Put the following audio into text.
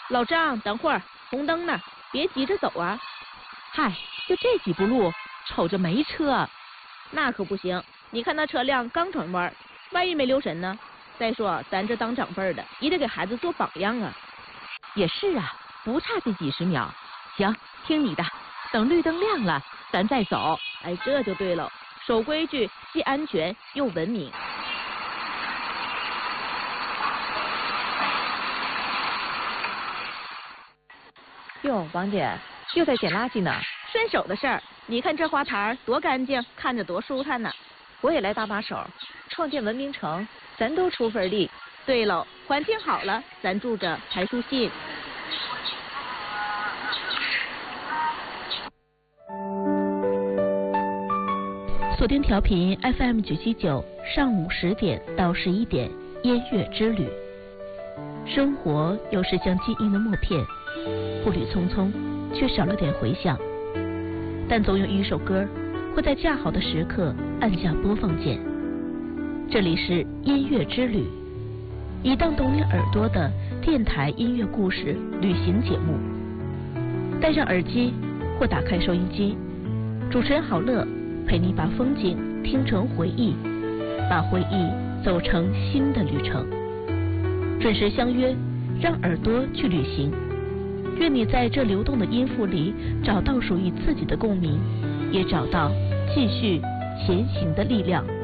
老张，等会儿，红灯呢，别急着走啊。 嗨，就这几步路，瞅着没车。 那可不行，你看那车辆刚转弯，万一没留神呢？再说咱这当长辈的，也得给孩子做榜样啊。 也是啊，不差这几十秒。行，听你的，等绿灯亮了，咱再走。 哎，这就对了，守规矩，既安全又文明。 哟，王姐又在捡垃圾呢。 顺手的事儿，你看这花坛多干净，看着多舒坦呢。 我也来搭把手，创建文明城，咱都出份力。 对喽，环境好了，咱住着才舒心。锁定调频 FM 979，上午10点到11点，音乐之旅。生活有时像记忆的默片，步履匆匆，却少了点回响。但总有一首歌会在恰好的时刻按下播放键。这里是音乐之旅，一档懂你耳朵的电台音乐故事旅行节目。戴上耳机或打开收音机，主持人郝乐陪你把风景听成回忆，把回忆走成新的旅程。准时相约，让耳朵去旅行。愿你在这流动的音符里找到属于自己的共鸣，也找到继续前行的力量。